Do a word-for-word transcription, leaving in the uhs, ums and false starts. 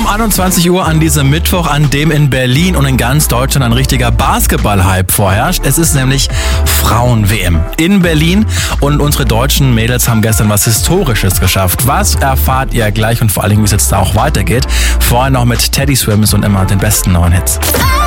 einundzwanzig Uhr an diesem Mittwoch, an dem in Berlin und in ganz Deutschland ein richtiger Basketball-Hype vorherrscht. Es ist nämlich Frauen-W M in Berlin und unsere deutschen Mädels haben gestern was Historisches geschafft. Was erfahrt ihr gleich und vor allen Dingen, wie es jetzt da auch weitergeht. Vorher noch mit Teddy Swims und immer den besten neuen Hits.